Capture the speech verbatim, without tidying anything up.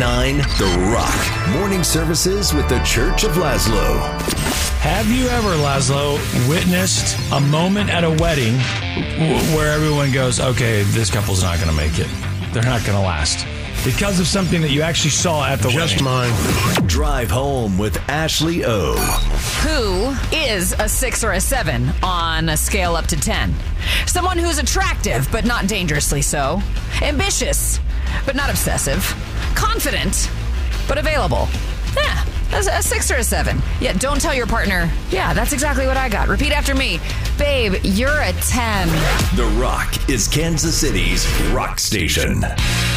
nine, The Rock. Morning services with the Church of Laszlo. Have you ever, Laszlo, witnessed a moment at a wedding w- where everyone goes, okay, this couple's not going to make it. They're not going to last. Because of something that you actually saw at the Just wedding. mine. Drive home with Ashley O. Who is a six or a seven on a scale up to ten? Someone who's attractive, but not dangerously so. Ambitious, but not obsessive. Confident, but available. Yeah, a, a six or a seven. Yeah, don't tell your partner, yeah, that's exactly what I got. Repeat after me. Babe, you're a ten. The Rock is Kansas City's rock station.